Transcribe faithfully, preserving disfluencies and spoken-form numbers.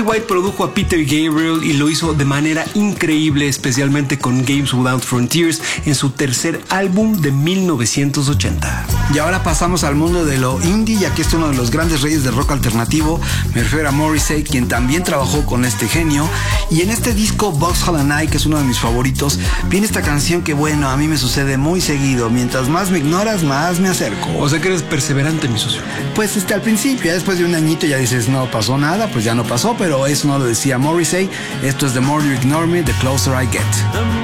White produjo a Peter Gabriel y lo hizo de manera increíble, especialmente con Games Without Frontiers en su tercer álbum de mil novecientos ochenta. Y ahora pasamos al mundo de lo indie, y aquí está uno de los grandes reyes del rock alternativo. Me refiero a Morrissey, quien también trabajó con este genio. Y en este disco Vauxhall and I, que es uno de mis favoritos, viene esta canción que, bueno, a mí me sucede muy seguido. Mientras más me ignoras, más me acerco. O sea que eres perseverante, mi socio. Pues este, al principio, ya después de un añito ya dices, no pasó nada, pues ya no pasó, pero eso no lo decía Morrissey. Esto es The More You Ignore Me, The Closer I Get.